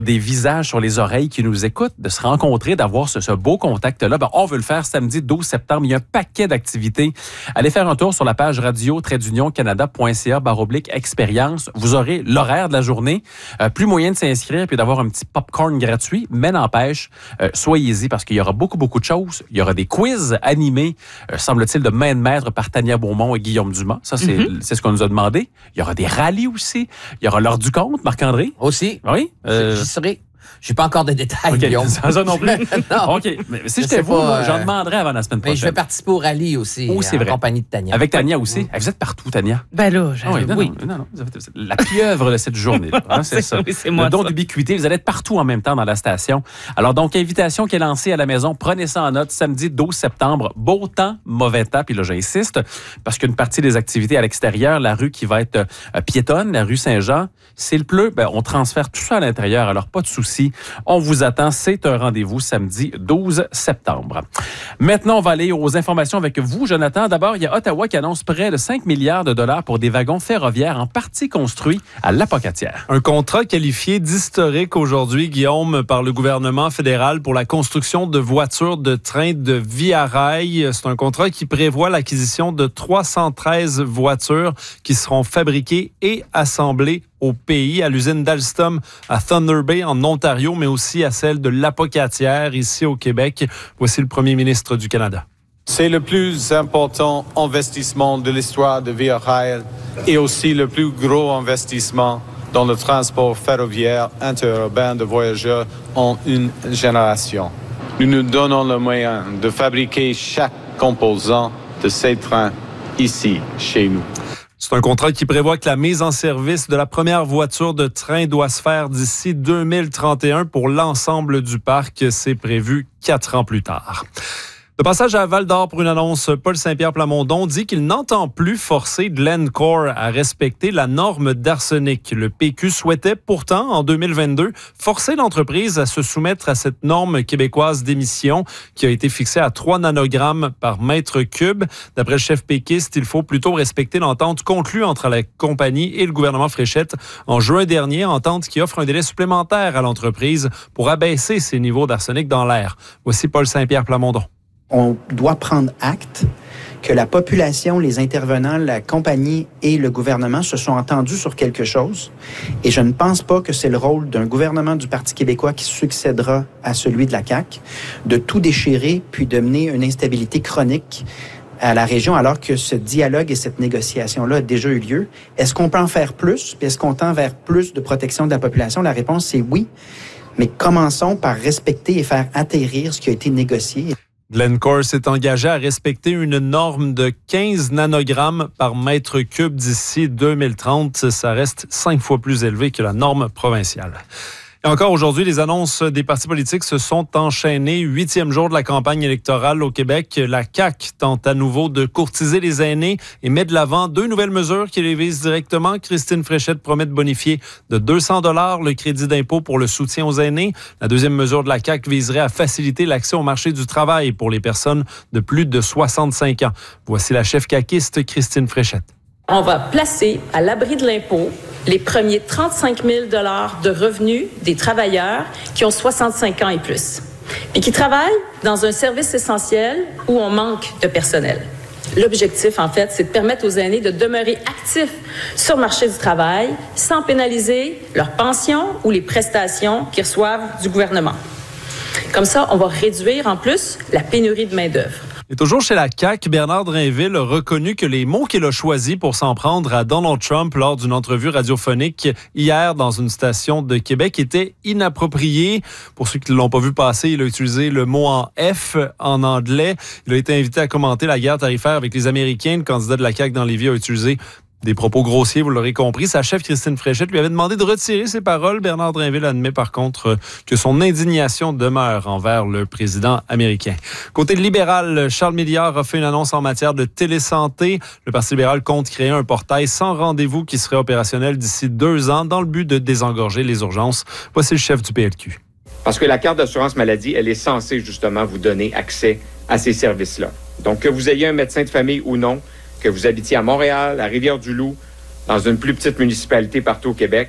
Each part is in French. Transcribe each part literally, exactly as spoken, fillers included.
des visages sur les oreilles qui nous écoutent, de se rencontrer, d'avoir ce, ce beau contact-là. Ben, on veut le faire samedi douze septembre. Il y a un paquet d'activités. Allez faire un tour sur la page radio trait d'union canada point c a barre oblique expérience. Vous aurez l'horaire de la journée. Euh, plus moyen de s'inscrire puis d'avoir un petit popcorn gratuit, mais n'empêche, euh, soyez-y parce qu'il y aura beaucoup, beaucoup de choses. Il y aura des quiz animés, euh, semble-t-il, de main de maître par Tania Beaumont et Guillaume Dumas. Ça, c'est, mm-hmm. c'est ce qu'on nous a demandé. Il y aura des rallyes aussi. Il y aura l'heure du compte, Marc-André. Aussi. Oui. Euh, J'y serai. Je n'ai pas encore de détails, okay. Guillaume. Ça non plus. non. OK. Mais si je j'étais vous, moi, euh... j'en demanderais avant la semaine prochaine. Mais je vais participer au rallye aussi, oh, c'est en vrai. compagnie de Tania. Avec Tania aussi. Mmh. Vous êtes partout, Tania. Ben là, ah oui. Non, oui. Non, non, non. La pieuvre de cette journée. Hein, c'est, c'est ça. Oui, c'est moi, le don d'ubiquité. Vous allez être partout en même temps dans la station. Alors, donc, invitation qui est lancée à la maison. Prenez ça en note. Samedi douze septembre. Beau temps, mauvais temps. Puis là, j'insiste, parce qu'une partie des activités à l'extérieur, la rue qui va être euh, piétonne, la rue Saint-Jean, s'il pleut, ben, on transfère tout ça à l'intérieur. Alors, pas de souci. On vous attend. C'est un rendez-vous samedi douze septembre. Maintenant, on va aller aux informations avec vous, Jonathan. D'abord, il y a Ottawa qui annonce près de cinq milliards de dollars pour des wagons ferroviaires en partie construits à l'Apocatière. Un contrat qualifié d'historique aujourd'hui, Guillaume, par le gouvernement fédéral pour la construction de voitures de train de Via Rail. C'est un contrat qui prévoit l'acquisition de trois cent treize voitures qui seront fabriquées et assemblées au pays, à l'usine d'Alstom à Thunder Bay, en Ontario, mais aussi à celle de l'Apocatière, ici au Québec. Voici le premier ministre du Canada. C'est le plus important investissement de l'histoire de Via Rail et aussi le plus gros investissement dans le transport ferroviaire interurbain de voyageurs en une génération. Nous nous donnons le moyen de fabriquer chaque composant de ces trains ici, chez nous. C'est un contrat qui prévoit que la mise en service de la première voiture de train doit se faire d'ici deux mille trente et un pour l'ensemble du parc. C'est prévu quatre ans plus tard. De passage à Val-d'Or pour une annonce, Paul Saint-Pierre Plamondon dit qu'il n'entend plus forcer Glencore à respecter la norme d'arsenic. Le P Q souhaitait pourtant, en deux mille vingt-deux, forcer l'entreprise à se soumettre à cette norme québécoise d'émission qui a été fixée à trois nanogrammes par mètre cube. D'après le chef péquiste, il faut plutôt respecter l'entente conclue entre la compagnie et le gouvernement Fréchette en juin dernier, entente qui offre un délai supplémentaire à l'entreprise pour abaisser ses niveaux d'arsenic dans l'air. Voici Paul Saint-Pierre Plamondon. On doit prendre acte que la population, les intervenants, la compagnie et le gouvernement se sont entendus sur quelque chose. Et je ne pense pas que c'est le rôle d'un gouvernement du Parti québécois qui succédera à celui de la C A Q de tout déchirer puis de mener une instabilité chronique à la région alors que ce dialogue et cette négociation-là a déjà eu lieu. Est-ce qu'on peut en faire plus? Puis est-ce qu'on tend vers plus de protection de la population? La réponse, c'est oui. Mais commençons par respecter et faire atterrir ce qui a été négocié. Glencore s'est engagé à respecter une norme de quinze nanogrammes par mètre cube d'ici deux mille trente. Ça reste cinq fois plus élevé que la norme provinciale. Et encore aujourd'hui, les annonces des partis politiques se sont enchaînées. Huitième jour de la campagne électorale au Québec. La C A Q tente à nouveau de courtiser les aînés et met de l'avant deux nouvelles mesures qui les visent directement. Christine Fréchette promet de bonifier de deux cents dollars le crédit d'impôt pour le soutien aux aînés. La deuxième mesure de la C A Q viserait à faciliter l'accès au marché du travail pour les personnes de plus de soixante-cinq ans. Voici la chef caquiste Christine Fréchette. On va placer à l'abri de l'impôt les premiers trente-cinq mille dollars de revenus des travailleurs qui ont soixante-cinq ans et plus et qui travaillent dans un service essentiel où on manque de personnel. L'objectif, en fait, c'est de permettre aux aînés de demeurer actifs sur le marché du travail sans pénaliser leurs pensions ou les prestations qu'ils reçoivent du gouvernement. Comme ça, on va réduire en plus la pénurie de main-d'œuvre. Et toujours chez la C A Q, Bernard Drainville a reconnu que les mots qu'il a choisis pour s'en prendre à Donald Trump lors d'une entrevue radiophonique hier dans une station de Québec étaient inappropriés. Pour ceux qui ne l'ont pas vu passer, il a utilisé le mot en F en anglais. Il a été invité à commenter la guerre tarifaire avec les Américains. Le candidat de la C A Q dans Lévis a utilisé des propos grossiers, vous l'aurez compris. Sa chef, Christine Fréchette, lui avait demandé de retirer ses paroles. Bernard Drainville admet par contre que son indignation demeure envers le président américain. Côté libéral, Charles Milliard a fait une annonce en matière de télésanté. Le Parti libéral compte créer un portail sans rendez-vous qui serait opérationnel d'ici deux ans dans le but de désengorger les urgences. Voici le chef du P L Q. Parce que la carte d'assurance maladie, elle est censée justement vous donner accès à ces services-là. Donc, que vous ayez un médecin de famille ou non, que vous habitiez à Montréal, à Rivière-du-Loup, dans une plus petite municipalité partout au Québec,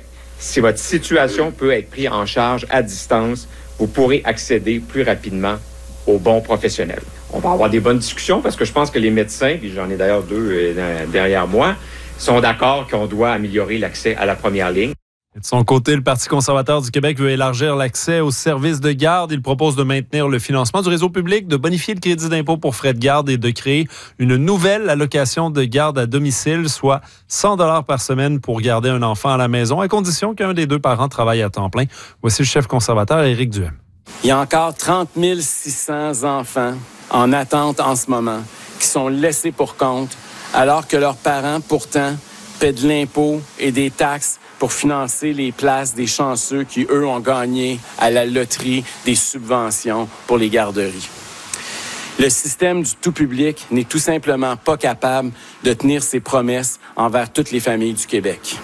si votre situation peut être prise en charge à distance, vous pourrez accéder plus rapidement aux bons professionnels. On va avoir des bonnes discussions parce que je pense que les médecins, puis j'en ai d'ailleurs deux derrière moi, sont d'accord qu'on doit améliorer l'accès à la première ligne. Et de son côté, le Parti conservateur du Québec veut élargir l'accès aux services de garde. Il propose de maintenir le financement du réseau public, de bonifier le crédit d'impôt pour frais de garde et de créer une nouvelle allocation de garde à domicile, soit cent dollars par semaine pour garder un enfant à la maison, à condition qu'un des deux parents travaille à temps plein. Voici le chef conservateur, Éric Duhem. Il y a encore trente mille six cents enfants en attente en ce moment qui sont laissés pour compte, alors que leurs parents, pourtant, paient de l'impôt et des taxes pour financer les places des chanceux qui, eux, ont gagné à la loterie des subventions pour les garderies. Le système du tout public n'est tout simplement pas capable de tenir ses promesses envers toutes les familles du Québec.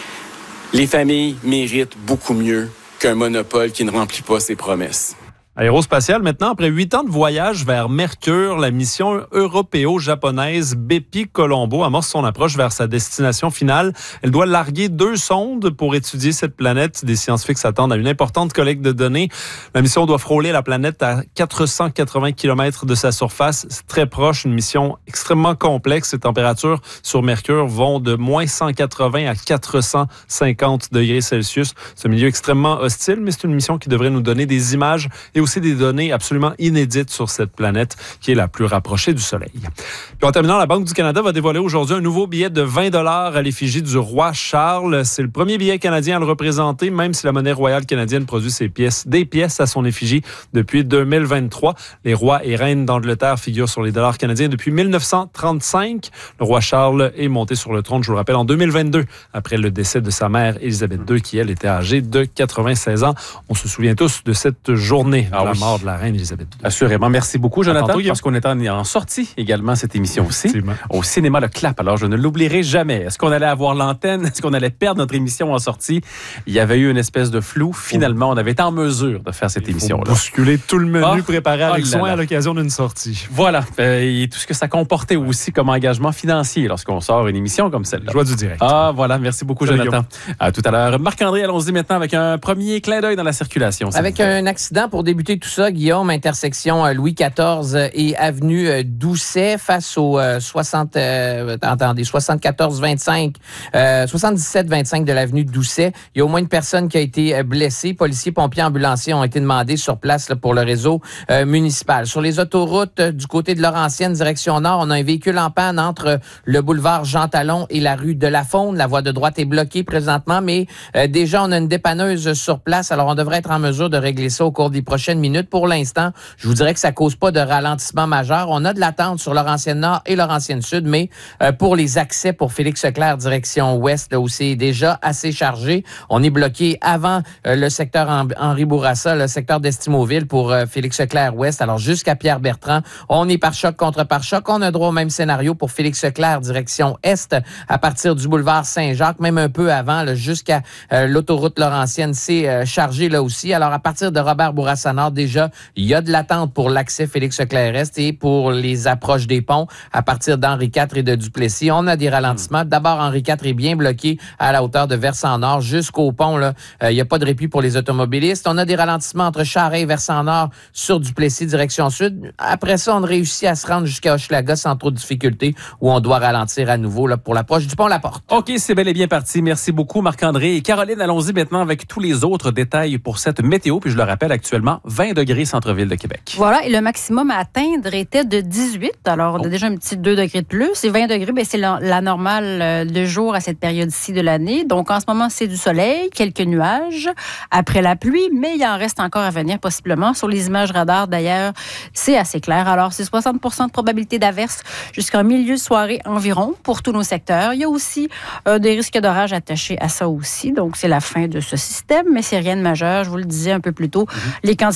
Les familles méritent beaucoup mieux qu'un monopole qui ne remplit pas ses promesses. Aérospatiale, maintenant, après huit ans de voyage vers Mercure, la mission européo-japonaise Bepi Colombo amorce son approche vers sa destination finale. Elle doit larguer deux sondes pour étudier cette planète. Des scientifiques s'attendent à une importante collecte de données. La mission doit frôler la planète à quatre cent quatre-vingts kilomètres de sa surface. C'est très proche, une mission extrêmement complexe. Les températures sur Mercure vont de moins cent quatre-vingts à quatre cent cinquante degrés Celsius. C'est un milieu extrêmement hostile, mais c'est une mission qui devrait nous donner des images et aussi des données absolument inédites sur cette planète qui est la plus rapprochée du Soleil. Puis en terminant, la Banque du Canada va dévoiler aujourd'hui un nouveau billet de vingt dollars à l'effigie du roi Charles. C'est le premier billet canadien à le représenter, même si la monnaie royale canadienne produit ses pièces, des pièces à son effigie depuis deux mille vingt-trois. Les rois et reines d'Angleterre figurent sur les dollars canadiens depuis mille neuf cent trente-cinq. Le roi Charles est monté sur le trône, je vous le rappelle, en deux mille vingt-deux, après le décès de sa mère Élisabeth deux, qui, elle, était âgée de quatre-vingt-seize ans. On se souvient tous de cette journée. Ah, la oui. mort de la reine Élisabeth deux. Assurément. Merci beaucoup, Jonathan, tantôt, parce qu'on est en, en sortie également cette émission aussi. Au cinéma Le Clap. Alors, je ne l'oublierai jamais. Est-ce qu'on allait avoir l'antenne? Est-ce qu'on allait perdre notre émission en sortie? Il y avait eu une espèce de flou. Finalement, on avait été en mesure de faire cette émission-là. Bousculer tout le menu oh, préparé avec oh soin à l'occasion d'une sortie. Voilà. Euh, et tout ce que ça comportait aussi comme engagement financier lorsqu'on sort une émission comme celle-là. Joie du direct. Ah, voilà. Merci beaucoup, Salut, Jonathan. Guillaume. À tout à l'heure. Marc-André, allons-y maintenant avec un premier clin d'œil dans la circulation. Avec un accident pour débuter tout ça, Guillaume, intersection Louis quatorze et avenue Doucet face au euh, soixante, euh, attendez, soixante-quatorze vingt-cinq, euh, soixante-dix-sept vingt-cinq de l'avenue Doucet. Il y a au moins une personne qui a été blessée. Policiers, pompiers, ambulanciers ont été demandés sur place là, pour le réseau euh, municipal. Sur les autoroutes euh, du côté de Laurentienne, direction nord, on a un véhicule en panne entre le boulevard Jean Talon et la rue de la Faune. La voie de droite est bloquée présentement, mais euh, déjà, on a une dépanneuse sur place. Alors, on devrait être en mesure de régler ça au cours des prochaines minutes. Pour l'instant, je vous dirais que ça cause pas de ralentissement majeur. On a de l'attente sur Laurentienne-Nord et Laurentienne-Sud, mais euh, pour les accès pour Félix-Leclerc, direction ouest, là où c'est déjà assez chargé, on est bloqué avant euh, le secteur Henri Bourassa, le secteur d'Estimauville pour euh, Félix-Leclerc ouest. Alors, jusqu'à Pierre-Bertrand, on est par choc contre par choc. On a droit au même scénario pour Félix-Leclerc, direction est, à partir du boulevard Saint-Jacques, même un peu avant, là, jusqu'à euh, l'autoroute Laurentienne, c'est euh, chargé là aussi. Alors, à partir de Robert-Bourassa-Nord, déjà, il y a de l'attente pour l'accès Félix-Leclerc-Est et pour les approches des ponts à partir d'Henri quatre et de Duplessis. On a des ralentissements. D'abord, Henri quatre est bien bloqué à la hauteur de Versant-Nord jusqu'au pont. Là, euh, il n'y a pas de répit pour les automobilistes. On a des ralentissements entre Charest et Versant-Nord sur Duplessis, direction sud. Après ça, on réussit à se rendre jusqu'à Hochelaga sans trop de difficultés où on doit ralentir à nouveau là, pour l'approche du pont La Porte. OK, c'est bel et bien parti. Merci beaucoup, Marc-André. Et Caroline, allons-y maintenant avec tous les autres détails pour cette météo. Puis je le rappelle, actuellement, vingt degrés centre-ville de Québec. Voilà, et le maximum à atteindre était de dix-huit. Alors, on a oh. déjà un petit deux degrés de plus. Et vingt degrés, bien, c'est la, la normale de jour à cette période-ci de l'année. Donc, en ce moment, c'est du soleil, quelques nuages après la pluie, mais il en reste encore à venir possiblement. Sur les images radar, d'ailleurs, c'est assez clair. Alors, c'est soixante pour cent de probabilité d'averse jusqu'en milieu de soirée environ pour tous nos secteurs. Il y a aussi euh, des risques d'orage attachés à ça aussi. Donc, c'est la fin de ce système, mais c'est rien de majeur. Je vous le disais un peu plus tôt, mm-hmm. les quantités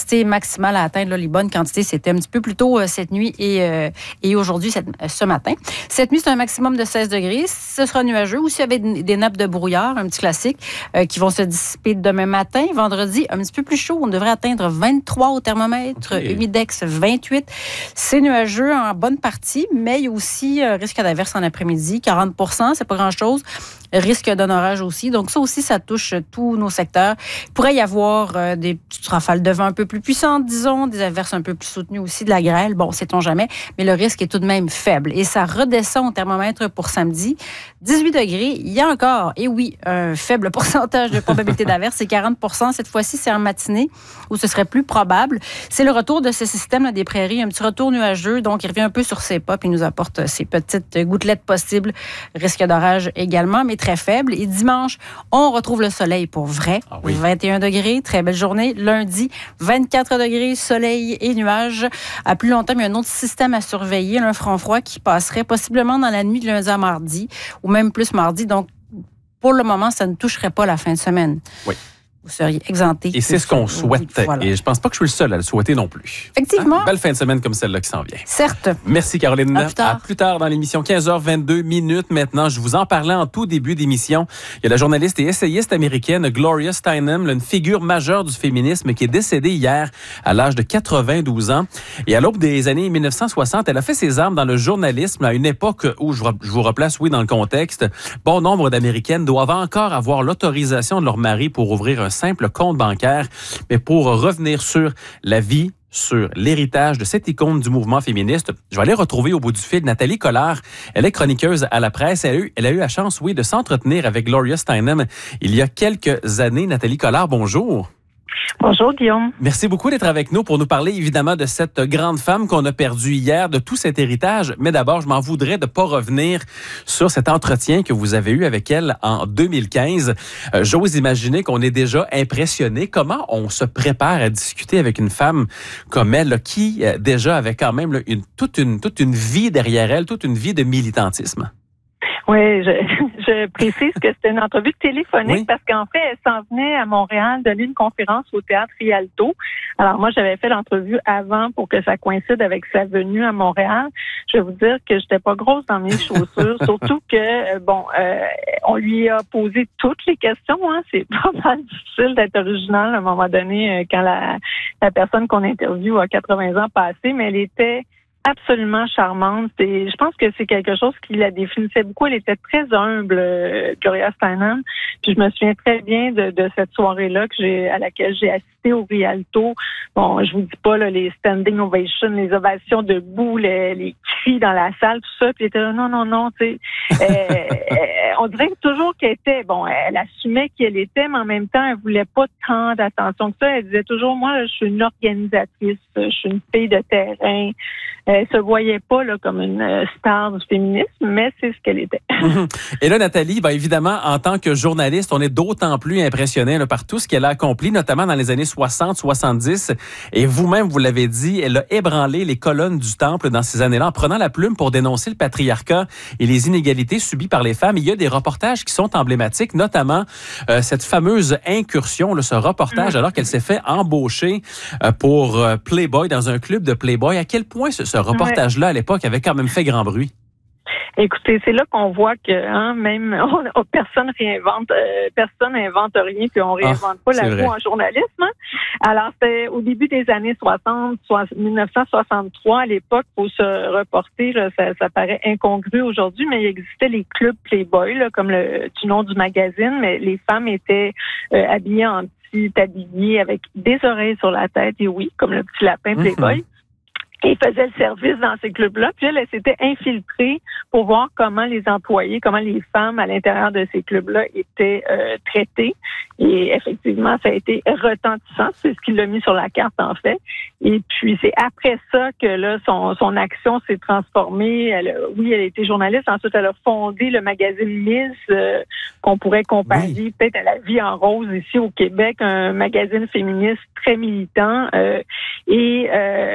quantité maximale à atteindre, là, les bonnes quantités, c'était un petit peu plus tôt euh, cette nuit et, euh, et aujourd'hui, cette, euh, ce matin. Cette nuit, c'est un maximum de seize degrés. Ce sera nuageux. Aussi, avec des, des nappes de brouillard, un petit classique, euh, qui vont se dissiper demain matin. Vendredi, un petit peu plus chaud. On devrait atteindre vingt-trois au thermomètre. Okay. Humidex, vingt-huit. C'est nuageux en bonne partie, mais il y a aussi un risque d'averse en après-midi. quarante pour cent, c'est pas grand-chose. Risque d'un orage aussi. Donc, ça aussi, ça touche tous nos secteurs. Il pourrait y avoir euh, des petites rafales de vent un peu plus puissantes, disons, des averses un peu plus soutenues aussi, de la grêle. Bon, sait-on jamais, mais le risque est tout de même faible. Et ça redescend au thermomètre pour samedi. dix-huit degrés, il y a encore, et oui, un faible pourcentage de probabilité d'averse, c'est quarante pour cent. Cette fois-ci, c'est en matinée où ce serait plus probable. C'est le retour de ce système là, des prairies, un petit retour nuageux. Donc, il revient un peu sur ses pas puis il nous apporte ces petites gouttelettes possibles. Risque d'orage également, mais très faible. Et dimanche, on retrouve le soleil pour vrai. Ah oui. vingt et un degrés, très belle journée. Lundi, vingt-quatre degrés, soleil et nuages. À plus long terme, il y a un autre système à surveiller, un front froid qui passerait possiblement dans la nuit de lundi à mardi, ou même plus mardi. Donc, pour le moment, ça ne toucherait pas la fin de semaine. Oui. Vous seriez exempté. Et c'est ce qu'on souhaite. Voilà. Et je pense pas que je suis le seul à le souhaiter non plus. Effectivement. Hein? Belle fin de semaine comme celle-là qui s'en vient. Certes. Merci, Caroline. À plus tard, à plus tard dans l'émission. quinze heures vingt-deux minutes maintenant. Je vous en parlais en tout début d'émission. Il y a la journaliste et essayiste américaine Gloria Steinem, une figure majeure du féminisme qui est décédée hier à l'âge de quatre-vingt-douze ans. Et à l'aube des années mille neuf cent soixante, elle a fait ses armes dans le journalisme à une époque où, je vous replace, oui, dans le contexte, bon nombre d'Américaines doivent encore avoir l'autorisation de leur mari pour ouvrir un simple compte bancaire, mais pour revenir sur la vie, sur l'héritage de cette icône du mouvement féministe, je vais aller retrouver au bout du fil Nathalie Collard. Elle est chroniqueuse à la presse. Elle a eu, elle a eu la chance, oui, de s'entretenir avec Gloria Steinem il y a quelques années. Nathalie Collard, bonjour. Bonjour, Guillaume. Merci beaucoup d'être avec nous pour nous parler évidemment de cette grande femme qu'on a perdue hier, de tout cet héritage. Mais d'abord, je m'en voudrais de ne pas revenir sur cet entretien que vous avez eu avec elle en deux mille quinze. Euh, j'ose imaginer qu'on est déjà impressionné. Comment on se prépare à discuter avec une femme comme elle, là, qui euh, déjà avait quand même là, une, toute, une, toute une vie derrière elle, toute une vie de militantisme? Oui, je, je précise que c'était une entrevue téléphonique oui. parce qu'en fait, elle s'en venait à Montréal donner une conférence au Théâtre Rialto. Alors moi, j'avais fait l'entrevue avant pour que ça coïncide avec sa venue à Montréal. Je vais vous dire que j'étais pas grosse dans mes chaussures, surtout que, bon, euh, on lui a posé toutes les questions. Hein. C'est pas mal difficile d'être original à un moment donné quand la, la personne qu'on interviewe a quatre-vingts ans passés, mais elle était absolument charmante. Et je pense que c'est quelque chose qui la définissait beaucoup. Elle était très humble, euh, Gloria Steinem. Puis je me souviens très bien de, de cette soirée-là que j'ai, à laquelle j'ai assisté au Rialto. Bon, je vous dis pas là, les standing ovations, les ovations debout, les, les cris dans la salle, tout ça. Puis elle était là, non, non, non, tu sais. euh, on dirait toujours qu'elle était, bon, elle assumait qui elle était, mais en même temps, elle voulait pas tant d'attention que ça. Elle disait toujours, moi, je suis une organisatrice, je suis une fille de terrain. Elle se voyait pas là, comme une star du féminisme, mais c'est ce qu'elle était. Et là, Nathalie, ben, évidemment, en tant que journaliste, on est d'autant plus impressionné là, par tout ce qu'elle a accompli, notamment dans les années soixante soixante-dix. Et vous-même, vous l'avez dit, elle a ébranlé les colonnes du temple dans ces années-là en prenant la plume pour dénoncer le patriarcat et les inégalités subies par les femmes. Il y a des reportages qui sont emblématiques, notamment euh, cette fameuse incursion, là, ce reportage, mmh. alors qu'elle s'est fait embaucher euh, pour euh, Playboy, dans un club de Playboy. À quel point ce, ce reportage-là, à l'époque, avait quand même fait grand bruit? Écoutez, c'est là qu'on voit que hein, même on, on, personne réinvente, euh, personne n'invente rien, puis on réinvente ah, pas la roue en journalisme. Hein. Alors, c'était au début des années soixante, dix-neuf cent soixante-trois, à l'époque, pour se reporter, là, ça, ça paraît incongru aujourd'hui, mais il existait les clubs Playboy, là, comme le du nom du magazine, mais les femmes étaient euh, habillées en petit tablier avec des oreilles sur la tête, et oui, comme le petit lapin Playboy. Mm-hmm. Et faisait le service dans ces clubs-là. Puis elle, elle s'était infiltrée pour voir comment les employés, comment les femmes à l'intérieur de ces clubs-là étaient euh, traitées. Et effectivement, ça a été retentissant. C'est ce qui l'a mis sur la carte, en fait. Et puis, c'est après ça que là, son, son action s'est transformée. Elle, oui, elle a été journaliste. Ensuite, elle a fondé le magazine Miss, euh, qu'on pourrait comparer oui. peut-être à La Vie en rose ici au Québec, un magazine féministe très militant. Euh, et euh,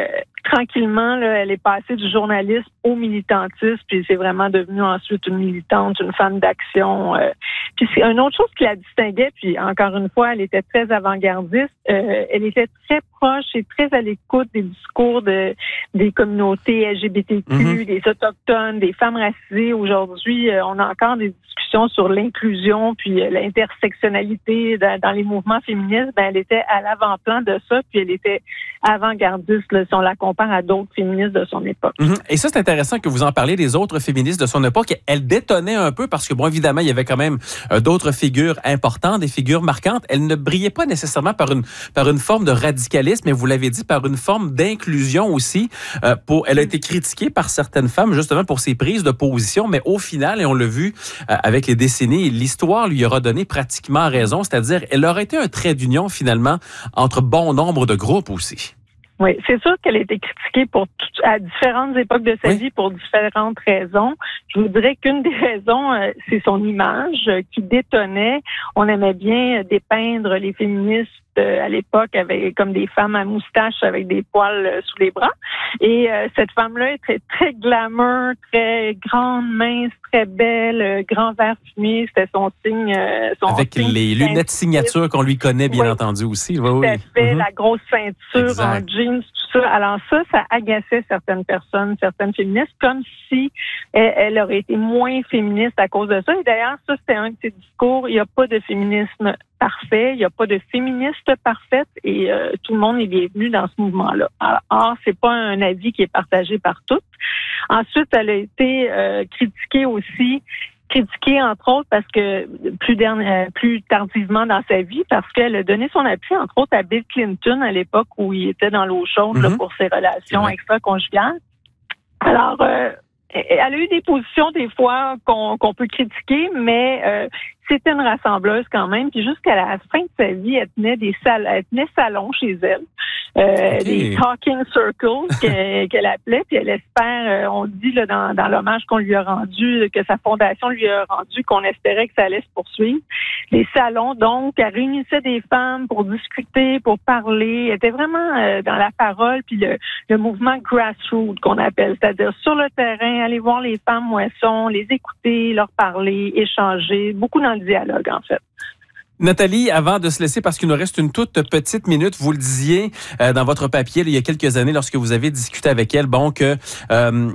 tranquillement, là, elle est passée du journalisme au militantisme, puis c'est vraiment devenu ensuite une militante, une femme d'action. Euh. Puis c'est une autre chose qui la distinguait, puis encore une fois, elle était très avant-gardiste. Euh, elle était très proche et très à l'écoute des discours de, des communautés L G B T Q, mm-hmm. des Autochtones, des femmes racisées. Aujourd'hui, euh, on a encore des discussions sur l'inclusion, puis euh, l'intersectionnalité dans, dans les mouvements féministes. Ben, elle était à l'avant-plan de ça, puis elle était avant-gardiste, là, si on la compare à d'autres féministes de son époque. Mm-hmm. Et ça, c'est intéressant que vous en parliez des autres féministes de son époque. Elle détonnait un peu parce que, bon, évidemment, il y avait quand même euh, d'autres figures importantes, des figures marquantes. Elle ne brillait pas nécessairement par une, par une forme de radicalisme, mais vous l'avez dit, par une forme d'inclusion aussi. Euh, pour, elle a été critiquée par certaines femmes, justement, pour ses prises de position, mais au final, et on l'a vu euh, avec les décennies, l'histoire lui aura donné pratiquement raison, c'est-à-dire elle aurait été un trait d'union, finalement, entre bon nombre de groupes aussi. Oui, c'est sûr qu'elle a été critiquée pour tout, à différentes époques de sa oui. vie pour différentes raisons. Je vous dirais qu'une des raisons, euh, c'est son image euh, qui détonnait. On aimait bien euh, dépeindre les féministes euh, à l'époque avec comme des femmes à moustache avec des poils euh, sous les bras. Et euh, cette femme-là était très glamour, très grande, mince, très belle, euh, grand vert fumé, c'était son signe. Euh, son avec signe les lunettes signature qu'on lui connaît bien oui. entendu aussi. Oui, tout oui. à fait, mm-hmm. la grosse ceinture exact. En jeans, tout ça. Alors ça, ça agaçait certaines personnes, certaines féministes, comme si elle, elle aurait été moins féministe à cause de ça. Et d'ailleurs, ça, c'était un de ses discours. Il n'y a pas de féminisme parfait, il n'y a pas de féministe parfaite et euh, tout le monde est bienvenu dans ce mouvement-là. Alors, or, c'est pas un avis qui est partagé par toutes. Ensuite, elle a été euh, critiquée aussi, critiquée entre autres parce que plus, dernière, plus tardivement dans sa vie, parce qu'elle a donné son appui entre autres à Bill Clinton à l'époque où il était dans l'eau chaude mm-hmm. là, pour ses relations ouais. extra-conjugales. Alors, euh, elle a eu des positions des fois qu'on, qu'on peut critiquer, mais euh, c'était une rassembleuse quand même. Puis jusqu'à la fin de sa vie, elle tenait des salles, elle tenait salons chez elle, euh, okay. des talking circles qu'elle, qu'elle appelait. Puis elle espère, euh, on dit là dans, dans l'hommage qu'on lui a rendu, que sa fondation lui a rendu, qu'on espérait que ça allait se poursuivre. Les salons, donc, elle réunissait des femmes pour discuter, pour parler. Elle était vraiment euh, dans la parole, puis le, le mouvement grassroots qu'on appelle, c'est-à-dire sur le terrain, aller voir les femmes où elles sont, les écouter, leur parler, échanger, beaucoup dans le dialogue, en fait. Nathalie, avant de se laisser, parce qu'il nous reste une toute petite minute, vous le disiez euh, dans votre papier là, il y a quelques années, lorsque vous avez discuté avec elle, bon, que... Euh,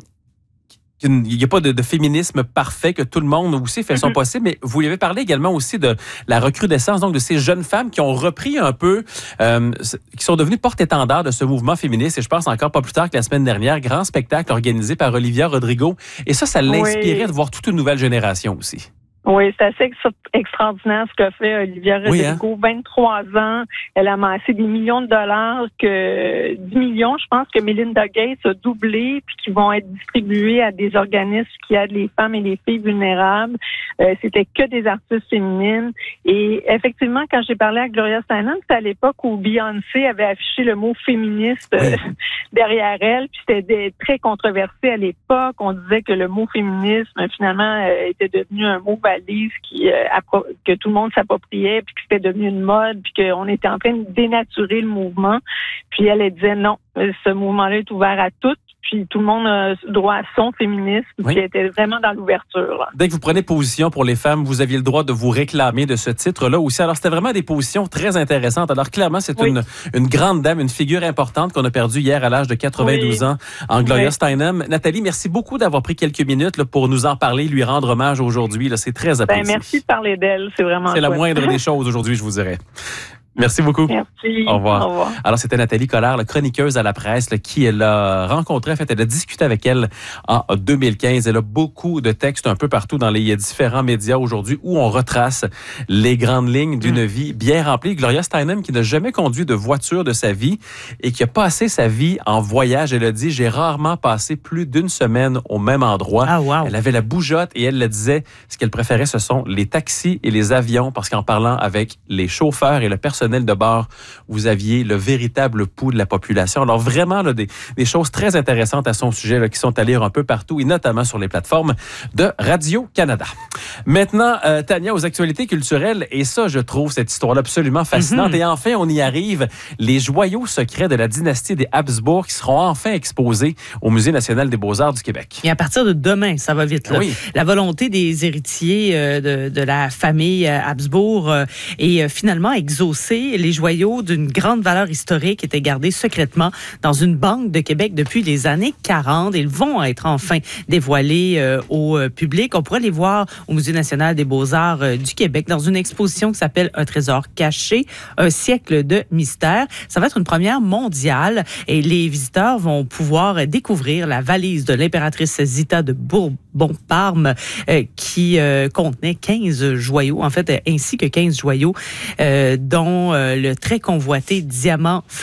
il n'y a pas de, de féminisme parfait, que tout le monde aussi fait son mm-hmm. possible, mais vous lui avez parlé également aussi de la recrudescence donc de ces jeunes femmes qui ont repris un peu, euh, qui sont devenues porte-étendard de ce mouvement féministe. Et je pense encore pas plus tard que la semaine dernière, grand spectacle organisé par Olivia Rodrigo. Et ça, ça l'inspirait oui. de voir toute une nouvelle génération aussi. Oui, c'est assez ex- extraordinaire ce qu'a fait Olivia Rodrigo. Oui, hein? vingt-trois ans, elle a amassé des millions de dollars, que dix millions, je pense que Melinda Gates a doublé, puis qui vont être distribués à des organismes qui aident les femmes et les filles vulnérables. Euh, c'était que des artistes féminines. Et effectivement, quand j'ai parlé à Gloria Steinem, c'était à l'époque où Beyoncé avait affiché le mot féministe euh, oui. derrière elle, puis c'était des, très controversé à l'époque. On disait que le mot féminisme, finalement, euh, était devenu un mot valide qui, euh, appro- que tout le monde s'appropriait, puis que c'était devenu une mode, puis qu'on était en train de dénaturer le mouvement. Puis elle, elle disait non, ce mouvement-là est ouvert à toutes, puis tout le monde a droit à son féminisme, oui. puis elle était vraiment dans l'ouverture. Là. Dès que vous prenez position pour les femmes, vous aviez le droit de vous réclamer de ce titre-là aussi. Alors, c'était vraiment des positions très intéressantes. Alors, clairement, c'est oui. une, une grande dame, une figure importante qu'on a perdue hier à l'âge de quatre-vingt-douze oui. ans en Gloria oui. Steinem. Nathalie, merci beaucoup d'avoir pris quelques minutes là, pour nous en parler, lui rendre hommage aujourd'hui. Là, c'est très apprécié. Ben, merci de parler d'elle, c'est vraiment C'est chouette. La moindre des choses aujourd'hui, je vous dirais. Merci beaucoup. Merci. Au revoir. Au revoir. Alors, c'était Nathalie Collard, la chroniqueuse à la presse, là, qui elle a rencontré. En fait, elle a discuté avec elle en deux mille quinze. Elle a beaucoup de textes un peu partout dans les différents médias aujourd'hui où on retrace les grandes lignes d'une mmh. vie bien remplie. Gloria Steinem, qui n'a jamais conduit de voiture de sa vie et qui a passé sa vie en voyage. Elle a dit, j'ai rarement passé plus d'une semaine au même endroit. Ah, wow. Elle avait la bougeotte et elle le disait, ce qu'elle préférait, ce sont les taxis et les avions, parce qu'en parlant avec les chauffeurs et le personnel personnel de bord, vous aviez le véritable pouls de la population. Alors vraiment, là, des, des choses très intéressantes à son sujet là, qui sont à lire un peu partout et notamment sur les plateformes de Radio-Canada. Maintenant, euh, Tania, aux actualités culturelles, et ça, je trouve cette histoire-là absolument fascinante. Mm-hmm. Et enfin, on y arrive, les joyaux secrets de la dynastie des Habsbourg qui seront enfin exposés au Musée national des beaux-arts du Québec. Et à partir de demain, ça va vite. Là. Oui. La volonté des héritiers euh, de, de la famille euh, Habsbourg euh, est euh, finalement exaucée. Les joyaux d'une grande valeur historique étaient gardés secrètement dans une banque de Québec depuis les années quarante. Ils vont être enfin dévoilés euh, au euh, public. On pourrait les voir au Musée national des beaux-arts euh, du Québec dans une exposition qui s'appelle Un trésor caché, un siècle de mystère. Ça va être une première mondiale et les visiteurs vont pouvoir découvrir la valise de l'impératrice Zita de Bourbon-Parme euh, qui euh, contenait quinze joyaux, en fait, ainsi que quinze joyaux, euh, dont euh, le très convoité diamant